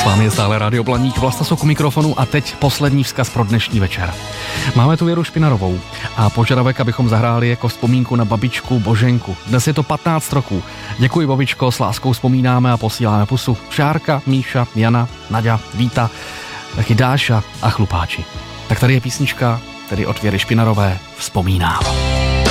S vámi je stále Radio Blaník, Vlasta Sok u mikrofonu a teď poslední vzkaz pro dnešní večer. Máme tu Věru Špinarovou a požadavek, abychom zahráli jako vzpomínku na babičku Boženku. Dnes je to 15 roků. Děkuji, babičko, s láskou vzpomínáme a posíláme pusu. Šárka, Míša, Jana, Naďa, Víta, taky Dáša a chlupáči. Tak tady je písnička, tedy od Věry Špinarové, Vzpomínám.